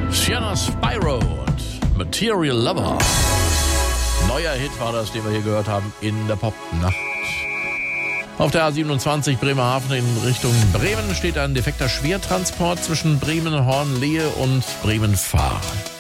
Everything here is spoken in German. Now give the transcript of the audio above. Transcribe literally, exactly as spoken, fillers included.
Sienna Spyro und Material Lover. Neuer Hit war das, den wir hier gehört haben in der Popnacht. Auf der A siebenundzwanzig Bremerhaven in Richtung Bremen steht ein defekter Schwertransport zwischen Bremen-Hornlehe und Bremen-Fahr.